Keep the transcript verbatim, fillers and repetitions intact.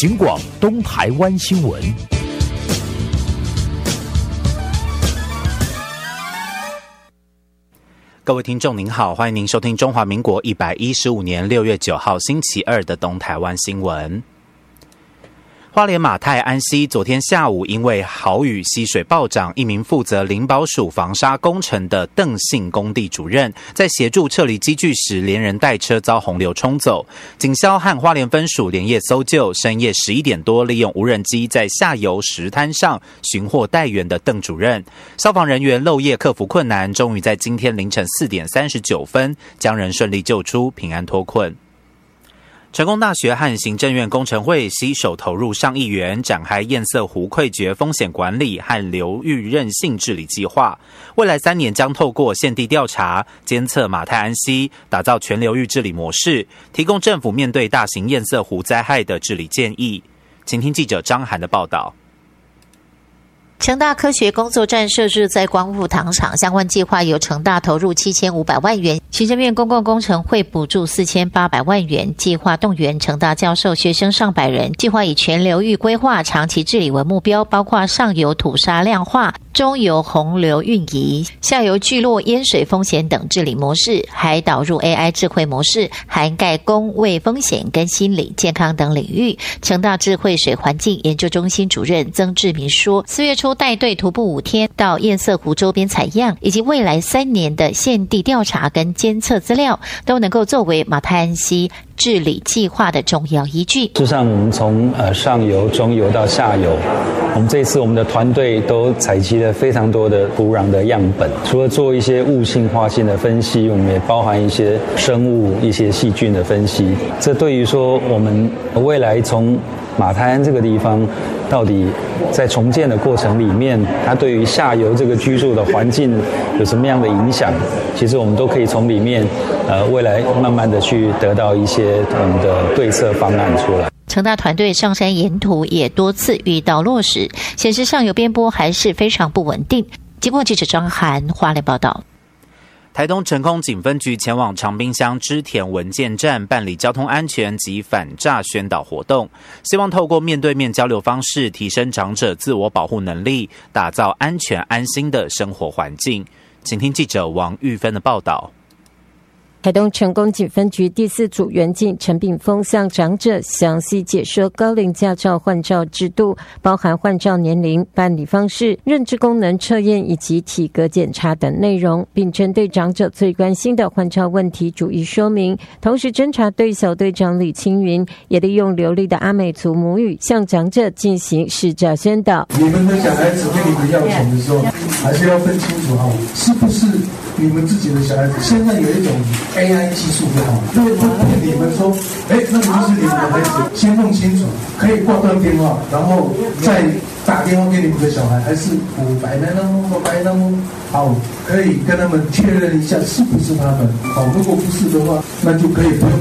警广东台湾新闻。 各位听众您好，欢迎您收听中华民国一百一十五年六月九号星期二的东台湾新闻。花莲马太安溪昨天下午因为豪雨溪水暴涨，一名负责林保署防沙工程的邓姓工地主任在协助撤离机具时连人带车遭洪流冲走，警消和花莲分署连夜搜救，深夜十一点多利用无人机在下游石滩上寻获待援的邓主任，消防人员漏夜克服困难，终于在今天凌晨四点三十九分将人顺利救出，平安脱困。成功大学和行政院工程会携手投入上亿元，展开堰塞湖溃决风险管理和流域韧性治理计划。未来三年将透过现地调查、监测马太安溪，打造全流域治理模式，提供政府面对大型堰塞湖灾害的治理建议。请听记者张涵的报道。 成大科学工作站设置在光复糖厂，相关计划由成大投入七千五百万元，行政院公共工程会补助四千八百万元，计划动员成大教授、学生上百人。计划以全流域规划、长期治理为目标，包括上游土沙量化、中游洪流运移、下游聚落淹水风险等治理模式，还导入 A I 智慧模式，涵盖公卫风险跟心理健康等领域。成大智慧水环境研究中心主任曾志明说，四月初带队徒步五天到堰塞湖周边采样，以及未来三年的现地调查跟监测资料，都能够作为马太安溪治理计划的重要依据。 事实上，我们从呃上游、中游到下游，我们这一次我们的团队都采集了非常多的土壤的样本，除了做一些物性、化性的分析，我们也包含一些生物、一些细菌的分析。这对于说我们未来从马太安这个地方，到底在重建的过程里面，它对于下游这个居住的环境有什么样的影响？其实我们都可以从里面，呃，未来慢慢的去得到一些我们的对策方案出来。 成大团队上山沿途也多次遇到落石，显示上游边坡还是非常不稳定。经过记者张涵花莲报道。 台东成功警分局前往长滨乡织田文件站办理交通安全及反诈宣导活动，希望透过面对面交流方式，提升长者自我保护能力，打造安全安心的生活环境。请听记者王玉芬的报道。 台东成功警分局第四组员警陈炳峰向长者详细解说高龄驾照换照制度，包含换照年龄、办理方式、认知功能测验以及体格检查等内容，并针对长者最关心的换照问题逐一说明。同时侦查队小队长李青云也利用流利的阿美族母语向长者进行试驾宣导。 你们的小孩子跟你们要钱的时候，还是要分清楚哈，是不是你们自己的小孩子？现在有一种A I 技术就好，如果骗你们说，哎，那不是你们的孩子，先弄清楚，可以挂断电话，然后再打电话给你们的小孩，还是五百那么五百那么好，可以跟他们确认一下是不是他们。好，如果不是的话，那就可以不用。